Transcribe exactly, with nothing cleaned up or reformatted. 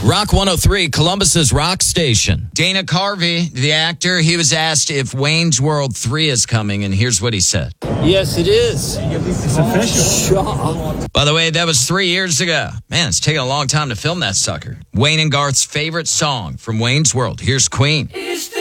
Rock one oh three, Columbus's rock station. Dana Carvey, the actor, he was asked if Wayne's World three is coming, and here's what he said. Yes, it is. It's official. By the way, that was three years ago. Man, it's taken a long time to film that sucker. Wayne and Garth's favorite song from Wayne's World. Here's Queen.